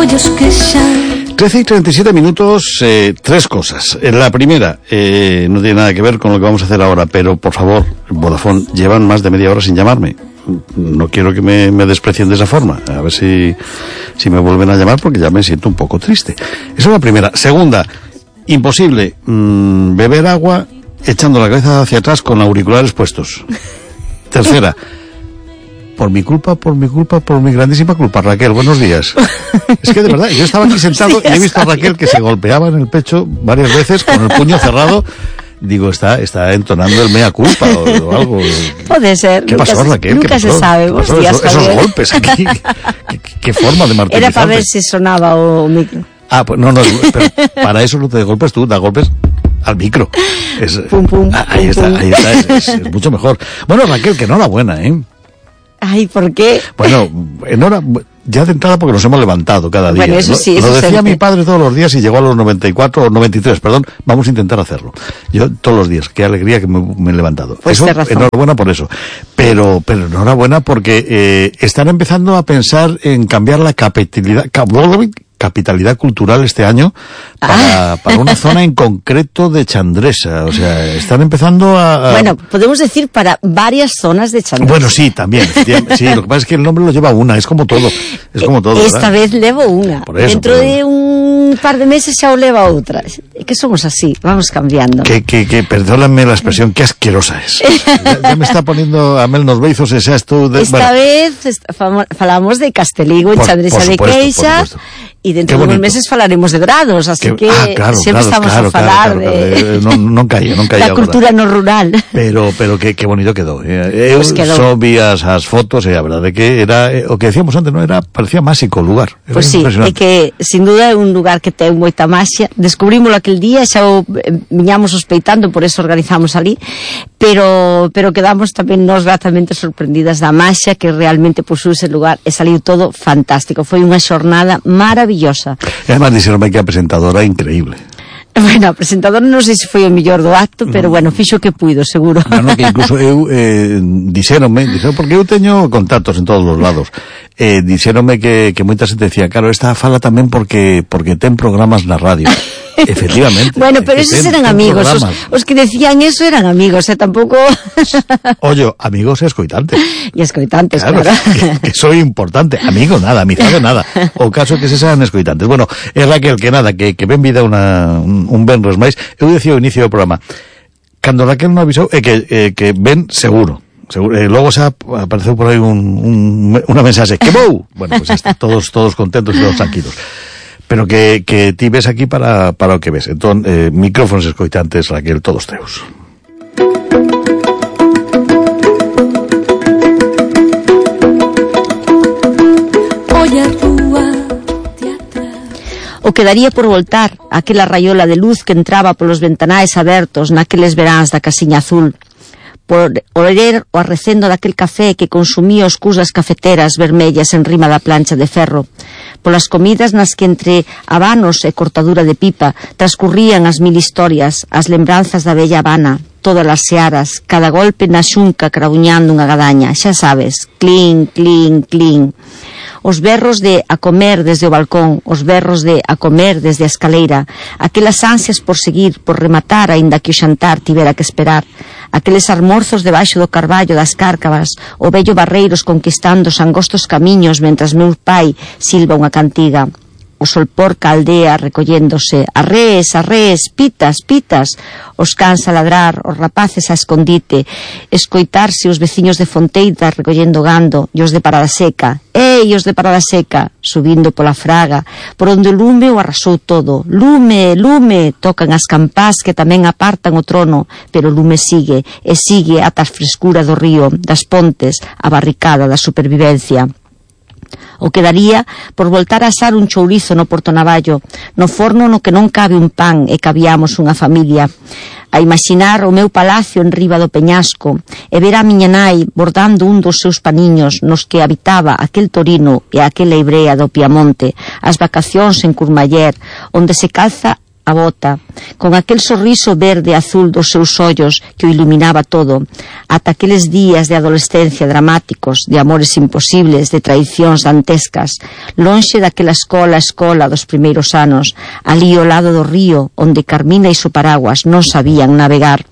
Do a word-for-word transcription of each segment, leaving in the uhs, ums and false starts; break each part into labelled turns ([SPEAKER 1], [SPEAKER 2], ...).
[SPEAKER 1] ollos que xa...
[SPEAKER 2] trece y treinta y siete minutos, eh, tres cosas. Eh, la primera, eh, no tiene nada que ver con lo que vamos a hacer ahora, pero por favor, Vodafone, llevan más de media hora sin llamarme. No quiero que me, me desprecien de esa forma. A ver si, si me vuelven a llamar, porque ya me siento un poco triste. Esa es la primera. Segunda, imposible mmm, beber agua echando la cabeza hacia atrás con auriculares puestos. Tercera, por mi culpa, por mi culpa, por mi grandísima culpa, Raquel, buenos días. Es que de verdad, yo estaba aquí sentado sí, y he visto a Raquel que se golpeaba en el pecho varias veces con el puño cerrado. Digo, está está entonando el mea culpa o, o algo.
[SPEAKER 3] Puede ser.
[SPEAKER 2] ¿Qué pasó, Raquel?
[SPEAKER 3] Nunca se sabe.
[SPEAKER 2] Buenos días, esos, esos golpes aquí. ¿Qué, qué forma de martirizarte?
[SPEAKER 3] Era para ver si sonaba o micro.
[SPEAKER 2] Ah, pues no, no, pero para eso no te golpes tú, da golpes al micro. Es,
[SPEAKER 3] pum, pum,
[SPEAKER 2] ah, ahí
[SPEAKER 3] pum,
[SPEAKER 2] está,
[SPEAKER 3] pum.
[SPEAKER 2] ahí está, es, es, es mucho mejor. Bueno, Raquel, que enhorabuena, ¿eh?
[SPEAKER 3] Ay, ¿por qué?
[SPEAKER 2] Bueno, enhorabuena. Ya de entrada porque nos hemos levantado cada día.
[SPEAKER 3] Bueno, eso sí,
[SPEAKER 2] lo,
[SPEAKER 3] eso
[SPEAKER 2] lo decía
[SPEAKER 3] siempre.
[SPEAKER 2] Mi padre todos los días y llegó a los noventa y cuatro o noventa y tres, perdón, vamos a intentar hacerlo. Yo todos los días, qué alegría que me, me he levantado.
[SPEAKER 3] Pues
[SPEAKER 2] eso,
[SPEAKER 3] razón.
[SPEAKER 2] enhorabuena por eso. Pero, pero enhorabuena porque eh, están empezando a pensar en cambiar la capitalidad, capitalidad cultural este año para, ah. para una zona en concreto de Chandresa. O sea, están empezando a, a...
[SPEAKER 3] Bueno, podemos decir para varias zonas de Chandresa.
[SPEAKER 2] Bueno, sí, también. Sí, lo que pasa es que el nombre lo lleva una, es como todo. Es como todo.
[SPEAKER 3] Esta
[SPEAKER 2] ¿verdad?
[SPEAKER 3] vez levo una.
[SPEAKER 2] Por eso,
[SPEAKER 3] Dentro
[SPEAKER 2] por...
[SPEAKER 3] de un par de meses xa o leva outra. É que somos así, vamos cambiando.
[SPEAKER 2] Que, que, que perdóname la expresión, qué asquerosa es. Ya, ya me está poniendo a mel nos beizos ese esto de...
[SPEAKER 3] Esta bueno. vez falamos de Casteligo en Chandresa de Queixa. Y dentro de unos meses falaremos de grados, así que, que ah, claro, siempre claro, estamos
[SPEAKER 2] claro,
[SPEAKER 3] a falar
[SPEAKER 2] claro, claro, de... No, non caía, non caía.
[SPEAKER 3] La cultura no rural.
[SPEAKER 2] Pero, pero que, que bonito quedou. Eu pues quedou. Só vi as, as fotos e a verdade que era, eh, o que decíamos antes, non era, parecía máxico o lugar. Era
[SPEAKER 3] pues sí, é que, sin duda, é un lugar que ten moita maxia. Descubrímoslo aquel día, xa o viñamos sospeitando, por eso organizamos ali, pero, pero quedamos tamén nos gratamente sorprendidas da maxia que realmente posúe ese lugar e saliu todo fantástico. Foi unha xornada maravillosa.
[SPEAKER 2] E además dixeronme que a presentadora é increíble.
[SPEAKER 3] Bueno, a presentadora non sei se foi o mellor do acto, pero bueno, fixo que puido, seguro.
[SPEAKER 2] No, no, que incluso eu, eh, dixeronme, dixeron, porque eu teño contactos en todos os lados, eh, dixeronme que, que moita xente decía, claro, esta fala tamén porque, porque ten programas na radio. Efectivamente.
[SPEAKER 3] Bueno, pero esos eran amigos, os, os que decían eso eran amigos, eh, tampouco...
[SPEAKER 2] Oye, amigos e escoitantes.
[SPEAKER 3] E escoitantes, claro.
[SPEAKER 2] claro. Que, que soy importante, amigo nada, amizade nada. O caso que se sean escoitantes. Bueno, é Raquel, que nada, que, que ven vida una, un, un benres máis. Eu dicía ao inicio do programa, cando Raquel non avisou, é que, eh, que ven seguro. Seguro, eh, logo xa apareceu por aí un, un, unha mensaxe, que vou! Bueno, pues está, todos, todos contentos e todos tranquilos. Pero que, que ti ves aquí para, para o que ves. Entón, eh, micrófonos escoitantes, Raquel, todos teus.
[SPEAKER 3] O quedaría por voltar aquela raiola de luz que entraba polos ventanais abertos naqueles veráns da casiña azul, por oler o arrecendo daquel café que consumía os cus das cafeteras vermellas en rima da plancha de ferro, polas comidas nas que entre habanos e cortadura de pipa transcurrían as mil historias, as lembranzas da bella Habana, todas as searas, cada golpe na xunca crabuñando unha gadaña, xa sabes, clín, clín, clín. Os berros de a comer desde o balcón, os berros de a comer desde a escaleira, aquelas ansias por seguir, por rematar, aínda que o xantar tivera que esperar, aqueles almorzos debaixo do carballo das cárcavas, o vello Barreiros conquistando os angostos camiños mentras meu pai silba unha cantiga, o solpor ca aldea recolléndose, arrés, arrés, pitas, pitas, os cans a ladrar, os rapaces a escondite, escoitarse os veciños de Fonteita recollendo gando, e os de Parada Seca, ei, os de Parada Seca, subindo pola fraga, por onde o lume o arrasou todo, lume, lume, tocan as campás que tamén apartan o trono, pero o lume sigue, e sigue ata a frescura do río, das pontes, a barricada da supervivencia. O quedaría por voltar a asar un chourizo no Porto Navallo, no forno no que non cabe un pan e cabíamos unha familia. A imaginar o meu palacio en riba do peñasco e ver a miña nai bordando un dos seus paniños nos que habitaba aquel Torino e aquela Ibrea do Piamonte, as vacacións en Curmaller, onde se calza a bota, con aquel sorriso verde e azul dos seus ollos que o iluminaba todo, ata aqueles días de adolescencia dramáticos, de amores imposibles, de traicións dantescas, lonxe daquela escola escola dos primeiros anos, ali ao lado do río, onde Carmina e so paraguas non sabían navegar.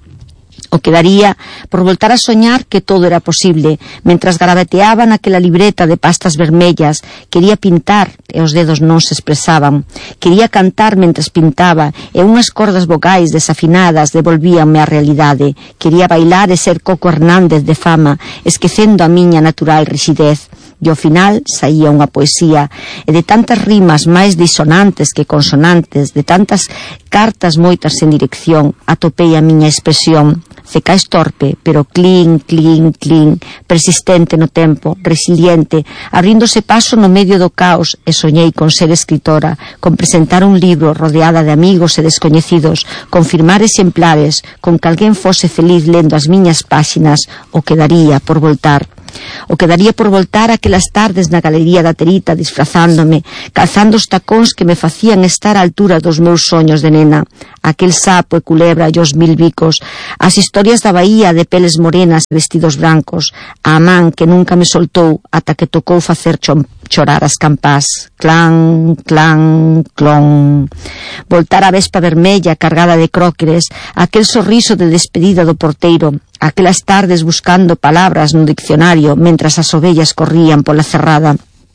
[SPEAKER 3] O quedaría por voltar a soñar que todo era posible, mentras garabateaba naquela libreta de pastas vermellas. Quería pintar e os dedos non se expresaban. Quería cantar mentras pintaba e unhas cordas vocais desafinadas devolvíanme a realidade. Quería bailar e ser Coco Hernández de fama, esquecendo a miña natural rixidez. E ao final saía unha poesía, e de tantas rimas máis disonantes que consonantes, de tantas cartas moitas sen dirección, atopei a miña expresión. Cecais torpe, pero clín, clín, clín, persistente no tempo, resiliente, abríndose paso no medio do caos, e soñei con ser escritora, con presentar un libro rodeada de amigos e descoñecidos, con firmar exemplares, con que alguén fose feliz lendo as miñas páxinas. O quedaría por voltar. O quedaría por voltar aquelas tardes na galería da Terita disfrazándome, calzando os tacóns que me facían estar á altura dos meus soños de nena, aquel sapo e culebra e os mil bicos, as historias da Bahía de peles morenas e vestidos brancos, a man que nunca me soltou ata que tocou facer chom chorar as campás, clan, clan, clon. Voltar a Vespa vermella cargada de cróqueres, aquel sorriso de despedida do porteiro, aquelas tardes buscando palabras no diccionario mentras as ovellas corrían pola cerrada.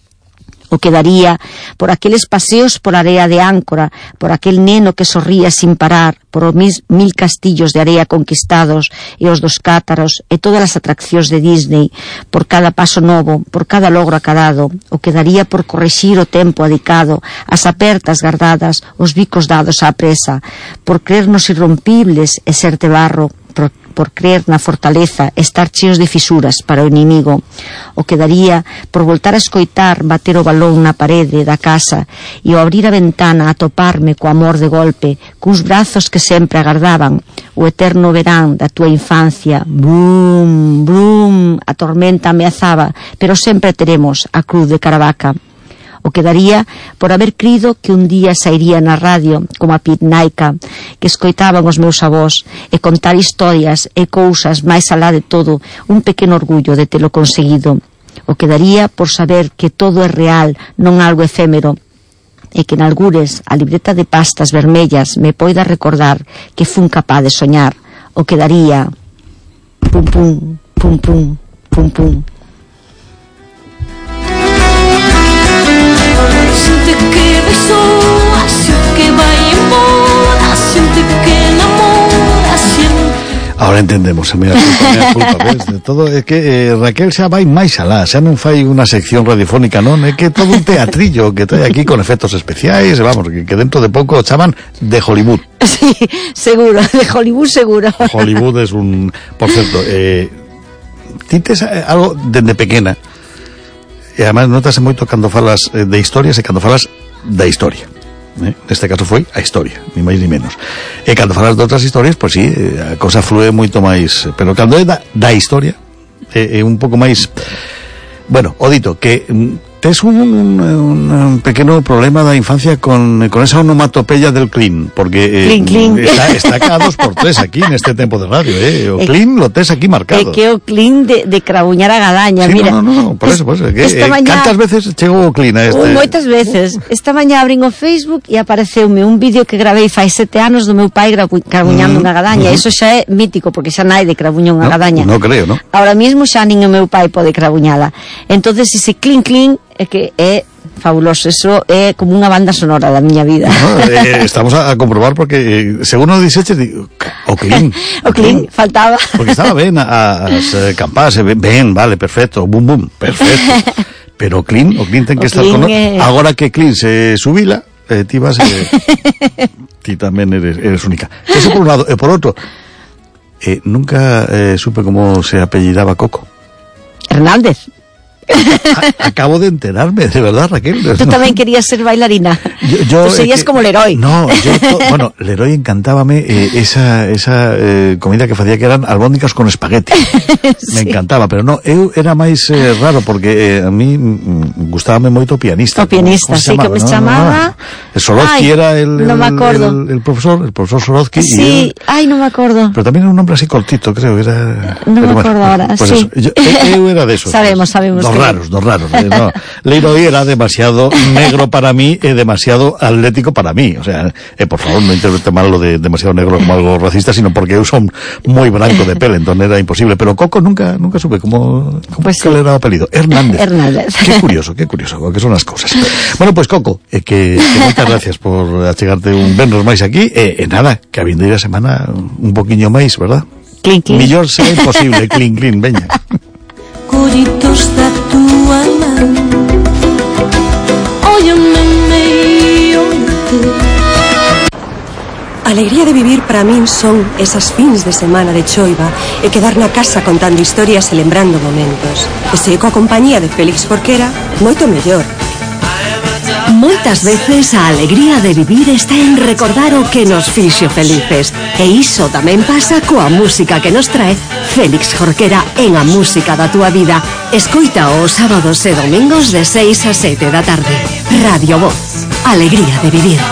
[SPEAKER 3] O quedaría por aqueles paseos por area de Áncora, por aquel neno que sorría sin parar, por os mis, mil castillos de area conquistados e os dos cátaros e todas as atraccións de Disney, por cada paso novo, por cada logro acadado. O quedaría por corrixir o tempo adicado, as apertas guardadas, os bicos dados á presa, por creernos irrompibles e ser de barro, por, por creer na fortaleza, estar cheos de fisuras para o inimigo. O quedaría por voltar a escoitar bater o balón na parede da casa e ao abrir a ventana a toparme co amor de golpe, cus brazos que sempre agardaban, o eterno verán da tua infancia. Brum, brum, a tormenta ameazaba, pero sempre teremos a cruz de Caravaca. O quedaría por haber crido que un día sairía na radio como a Pitnaica, que escoitaban os meus avós, e contar historias e cousas máis alá de todo, un pequeno orgullo de telo conseguido. O quedaría por saber que todo é real, non algo efémero, e que nalgures a libreta de pastas vermellas me poida recordar que fun capaz de soñar. O quedaría pum pum, pum pum, pum pum.
[SPEAKER 1] Siente que besó, siente que va embora, siente que enamora, siente...
[SPEAKER 2] Ahora entendemos, mira, culpa, mira, culpa, ves, de todo, é que eh, Raquel xa vai máis alá, xa non fai unha sección radiofónica, non, é que todo un teatrillo que trae aquí con efectos especiais, vamos, que, que dentro de pouco chaman de Hollywood.
[SPEAKER 3] Sí, seguro, de Hollywood seguro.
[SPEAKER 2] Hollywood es un, por certo, eh, ti tes algo dende pequena, e además notase moito cando falas de historias e cando falas da historia, eh? Neste caso foi a historia, ni máis ni menos, e cando falas de outras historias, pois pues, sí, a cosa flúe moito máis, pero cando é da, da historia é, é un pouco máis, bueno, o dito que tes un, un, un pequeno problema da infancia con, con esa onomatopeya del clean, porque eh,
[SPEAKER 3] clean, clean.
[SPEAKER 2] Está, está cada dos por tres aquí neste tempo de radio, eh? O clean lo tes aquí marcado.
[SPEAKER 3] É que o clean de, de crabuñar a gadaña,
[SPEAKER 2] sí,
[SPEAKER 3] mira.
[SPEAKER 2] No, no, no, por eso, por eso. Que, eh,
[SPEAKER 3] mañá...
[SPEAKER 2] Cantas veces chego o clean a este?
[SPEAKER 3] Uh, moitas veces. Esta mañá abrín o Facebook e apareceume un vídeo que gravei fai sete anos do meu pai crabuñando mm, unha gadaña. Uh-huh. Eso xa é mítico, porque xa nai de crabuña unha
[SPEAKER 2] no,
[SPEAKER 3] gadaña.
[SPEAKER 2] No creo, ¿no?
[SPEAKER 3] Ahora mismo xa nin o meu pai pode crabuñala. Entonces ese clean, clean é que é fabuloso, eso é como unha banda sonora da miña vida.
[SPEAKER 2] No, eh, estamos a, a comprobar porque eh, según o diseche digo, o clean
[SPEAKER 3] o clean, faltaba
[SPEAKER 2] porque estaba ben a, as eh, campás, ben, ben, vale, perfecto, bum bum, perfecto, pero o clean, o clean ten que o estar con eh... agora que clean se subila, eh, ti vas eh, ti tamén eres, eres única, eso por un lado, e por outro eh, nunca eh, supe como se apellidaba Coco
[SPEAKER 3] Hernández.
[SPEAKER 2] A, acabo de enterarme, de verdad, Raquel.
[SPEAKER 3] Tú
[SPEAKER 2] no.
[SPEAKER 3] también querías ser bailarina.
[SPEAKER 2] Yo, yo,
[SPEAKER 3] Tú serías
[SPEAKER 2] eh,
[SPEAKER 3] como Leroy.
[SPEAKER 2] No, yo, to, bueno, Leroy encantábame eh, esa, esa eh, comida que facía que eran albóndigas con espagueti. Sí. Me encantaba, pero no, eu era máis eh, raro, porque eh, a mí mm, gustábame moito pianista.
[SPEAKER 3] O pianista, sí,
[SPEAKER 2] chamaba?
[SPEAKER 3] como se
[SPEAKER 2] no,
[SPEAKER 3] chamaba...
[SPEAKER 2] No, no. El Sorozki
[SPEAKER 3] ay,
[SPEAKER 2] era el, el,
[SPEAKER 3] no me acuerdo.
[SPEAKER 2] el, el profesor, el profesor Sorozki.
[SPEAKER 3] Sí,
[SPEAKER 2] y él,
[SPEAKER 3] ay, no me acuerdo.
[SPEAKER 2] pero también era un nombre así cortito, creo, era...
[SPEAKER 3] No me
[SPEAKER 2] bueno,
[SPEAKER 3] acuerdo ahora,
[SPEAKER 2] pues
[SPEAKER 3] sí.
[SPEAKER 2] Eso, yo, eu era de esos.
[SPEAKER 3] Sabemos, sabemos.
[SPEAKER 2] Dos
[SPEAKER 3] que...
[SPEAKER 2] raros, dos raros. Eh, no. Leroy era demasiado negro para mí y demasiado atlético para mí. O sea, eh, por favor, no interprete mal lo de demasiado negro como algo racista, sino porque eu son muy blanco de pelo, entonces era imposible. Pero Coco nunca nunca supe cómo, cómo
[SPEAKER 3] pues
[SPEAKER 2] que
[SPEAKER 3] sí.
[SPEAKER 2] le era apelido. Hernández.
[SPEAKER 3] Hernández.
[SPEAKER 2] Qué curioso, qué curioso, que son las cosas. Bueno, pues Coco, eh, que, que muchas gracias por achegarte un vernos máis aquí. E eh, eh, nada, que a vindeira semana un poquinho máis, verdad?
[SPEAKER 3] Clink, clink.
[SPEAKER 2] Millor será imposible, clink, clink, veña.
[SPEAKER 1] Coritos da tua man, óyame, óyate.
[SPEAKER 4] Alegría de vivir para min son esas fins de semana de choiva e quedar na casa contando historias e lembrando momentos. E se coa compañía de Félix Jorquera, moito mellor.
[SPEAKER 5] Moitas veces a alegría de vivir está en recordar o que nos fixo felices. E iso tamén pasa coa música que nos trae Félix Jorquera en A Música da Túa Vida. Escoita os sábados e domingos de seis a sete da tarde. Radio Voz. Alegría de vivir.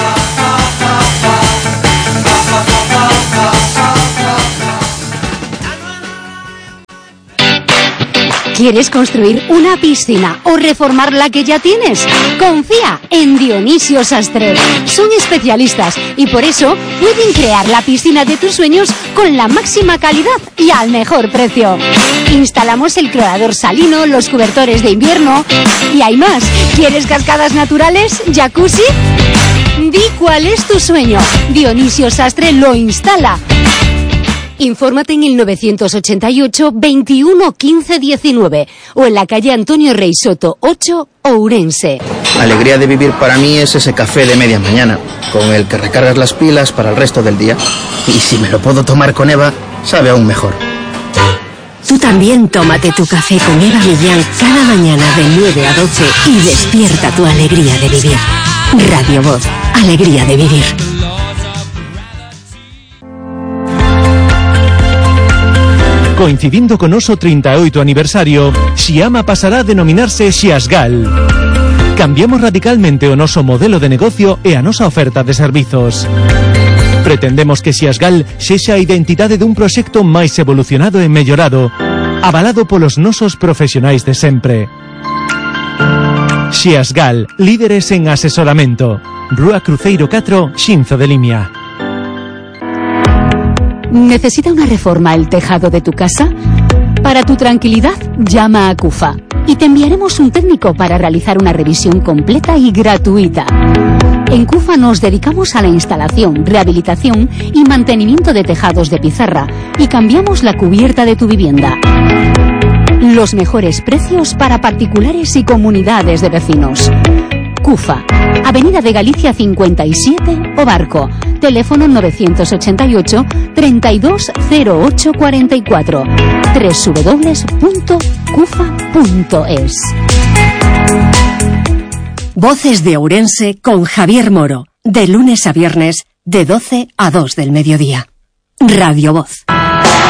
[SPEAKER 6] ¿Quieres construir una piscina o reformar la que ya tienes? Confía en Dionisio Sastre. Son especialistas y por eso pueden crear la piscina de tus sueños con la máxima calidad y al mejor precio. Instalamos el clorador salino, los cobertores de invierno y hay más. ¿Quieres cascadas naturales? ¿Jacuzzi? Di cuál es tu sueño. Dionisio Sastre lo instala. Infórmate en el novecientos ochenta y ocho, veintiuno, quince, diecinueve o en la calle Antonio Rey Soto ocho, Ourense.
[SPEAKER 7] Alegría de vivir para mí es ese café de media mañana, con el que recargas las pilas para el resto del día. Y si me lo puedo tomar con Eva, sabe aún mejor.
[SPEAKER 5] Tú también tómate tu café con Eva Millán cada mañana de nueve a doce y despierta tu alegría de vivir. Radio Voz, alegría de vivir.
[SPEAKER 8] Coincidindo con noso treinta e oito aniversario, Xiama pasará a denominarse Xiasgal. Cambiamos radicalmente o noso modelo de negocio e a nosa oferta de servizos. Pretendemos que Xiasgal sexa a identidade dun proxecto máis evolucionado e mellorado, avalado polos nosos profesionais de sempre. Xiasgal, líderes en asesoramento. Rúa Cruceiro catro, Xinzo de Limia.
[SPEAKER 6] ¿Necesita una reforma el tejado de tu casa? Para tu tranquilidad, llama a CUFA y te enviaremos un técnico para realizar una revisión completa y gratuita. En CUFA nos dedicamos a la instalación, rehabilitación y mantenimiento de tejados de pizarra y cambiamos la cubierta de tu vivienda. Los mejores precios para particulares y comunidades de vecinos. CUFA, Avenida de Galicia cincuenta y siete, O Barco, teléfono novecientos ochenta y ocho, treinta y dos, cero ocho cuarenta y cuatro, doble u doble u doble u punto cufa punto es.
[SPEAKER 5] Voces de Ourense con Javier Moro, de lunes a viernes, de doce a dos del mediodía. Radio Voz.